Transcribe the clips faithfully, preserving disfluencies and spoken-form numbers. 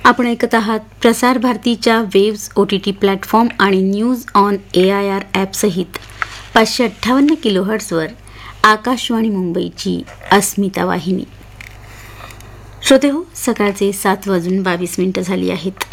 आपण ऐकत आहात प्रसार भारतीच्या waves O T T platform आणि news on A I R ॲपसहित पाचशे अठ्ठावन्न किलोहर्ट्झवर आकाशवाणी मुंबईची अस्मिता वाहिनी. श्रोते हो, सकाळचे सात वाजून बावीस मिनिटं झाली आहेत.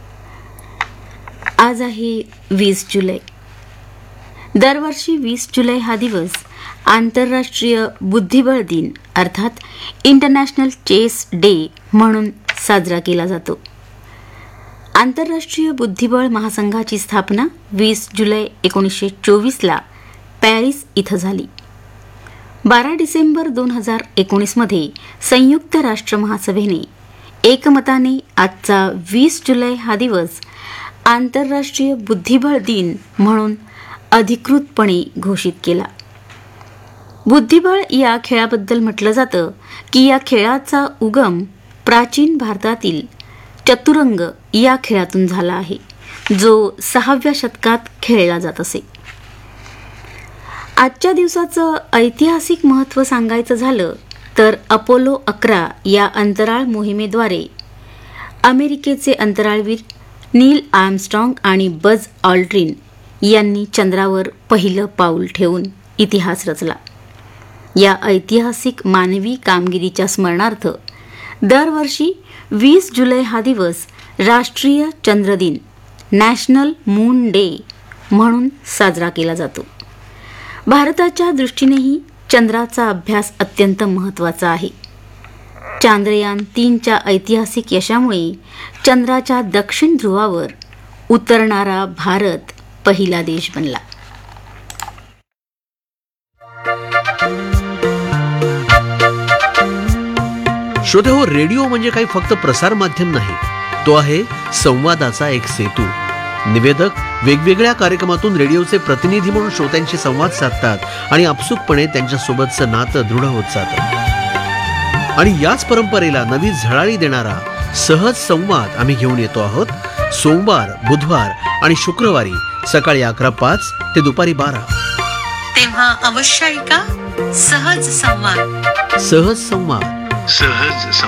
आज आहे वीस जुलै. दरवर्षी वीस जुलै हा दिवस आंतरराष्ट्रीय बुद्धिबळ दिन अर्थात इंटरनॅशनल चेस डे म्हणून साजरा केला जातो. आंतरराष्ट्रीय बुद्धिबळ महासंघाची स्थापना वीस जुलै एकोणीसशे चोवीसला पॅरिस इथं झाली. बारा डिसेंबर दोन हजार एकोणीसमध्ये संयुक्त राष्ट्र महासभेने एकमताने आजचा वीस जुलै हा दिवस आंतरराष्ट्रीय बुद्धिबळ दिन म्हणून अधिकृतपणे घोषित केला. बुद्धिबळ या खेळाबद्दल म्हटलं जातं की या खेळाचा उगम प्राचीन भारतातील चतुरंग या खेळातून झाला आहे, जो सहाव्या शतकात खेळला जात असे. आजच्या दिवसाचं ऐतिहासिक महत्त्व सांगायचं झालं तर अपोलो अकरा या अंतराळ मोहिमेद्वारे अमेरिकेचे अंतराळवीर नील आर्मस्ट्रॉंग आणि बज ऑल्ड्रिन यांनी चंद्रावर पहिलं पाऊल ठेवून इतिहास रचला. या ऐतिहासिक मानवी कामगिरीच्या स्मरणार्थ दरवर्षी वीस जुलै हा दिवस राष्ट्रीय चंद्र दिन नॅशनल मून डे म्हणून साजरा केला जातो. भारताच्या दृष्टीनेही चंद्राचा अभ्यास अत्यंत महत्त्वाचा आहे. चांद्रयान तीनच्या ऐतिहासिक यशामुळे चंद्राच्या दक्षिण ध्रुवावर उतरणारा भारत पहिला देश बनला. श्रोते हो, रेडिओ म्हणजे काही फक्त प्रसार माध्यम नाही, तो आहे संवादाचा एक सेतू. निवेदक वेगवेगळ्या कार्यक्रमातून रेडिओचे प्रतिनिधी म्हणून श्रोत्यांशी संवाद साधतात आणि आपसुकपणे त्यांच्यासोबतचं नातं दृढ होत जातं. आणि याच परंपरेला नवी झळाळी देणारा सहज संवाद आम्ही घेऊन येतो आहोत. सोमवार, बुधवार आणि शुक्रवारी सकाळी अकरा पाच ते दुपारी बारा. तेव्हा अवश्य ऐका सहज संवाद. सहज संवाद. सहज संवाद.